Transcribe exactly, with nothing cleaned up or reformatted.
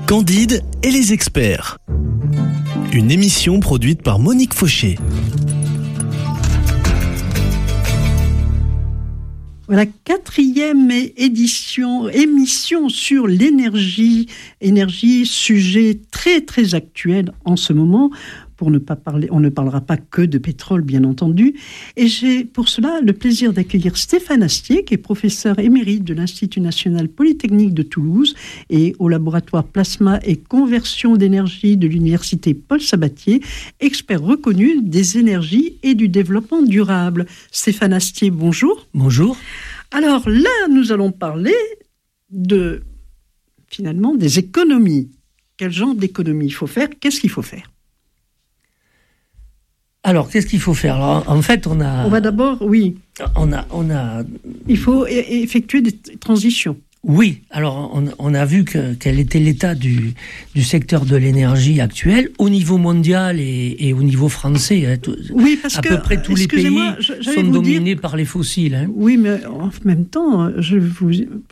Candide et les experts. Une émission produite par Monique Fauché. Voilà, quatrième édition, émission sur l'énergie, énergie, sujet très très actuel en ce moment. Pour ne pas parler, on ne parlera pas que de pétrole, bien entendu. Et j'ai pour cela le plaisir d'accueillir Stéphane Astier, qui est professeur émérite de l'Institut national polytechnique de Toulouse et au laboratoire plasma et conversion d'énergie de l'université Paul Sabatier, expert reconnu des énergies et du développement durable. Stéphane Astier, bonjour. Bonjour. Alors là, nous allons parler de, finalement, des économies. Quel genre d'économie il faut faire? Qu'est-ce qu'il faut faire? Alors, qu'est-ce qu'il faut faire? Alors, en fait, on a... On va d'abord, oui. On a, on a... Il faut e- effectuer des t- transitions. Oui, alors on, on a vu que, quel était l'état du, du secteur de l'énergie actuel au niveau mondial et, et au niveau français. Hein, tout, Oui, parce à que, peu près tous les pays je- j'allais sont vous dominés dire- par les fossiles. Hein. Oui, mais en même temps, je vous...